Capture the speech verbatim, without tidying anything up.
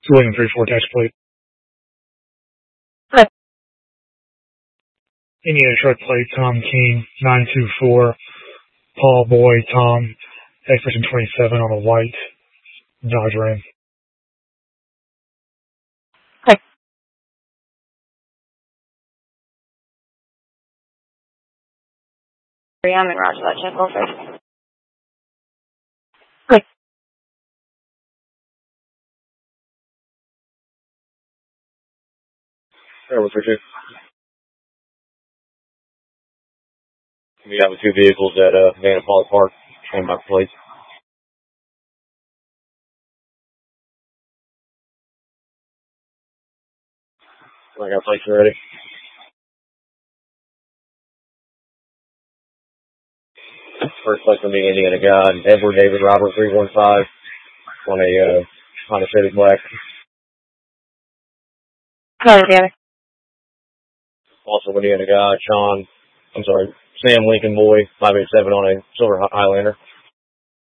William three four tax plate. Hi. Indiana truck plate, Tom King, nine two four, Paul Boy, Tom, expression twenty-seven on a white Dodge Ram. Hi. I'm in Roger that check over. Hi. There was Richard. We have two vehicles at uh, Vanna Pollock Park, and my place. I got a place already. First place from the Indiana guy, Edward David Robert three one five on a uh, Honda Civic Black. Hi, Indiana. Also Indiana guy, Sean, I'm sorry, Sam Lincoln Boy, five eight seven on a Silver Highlander.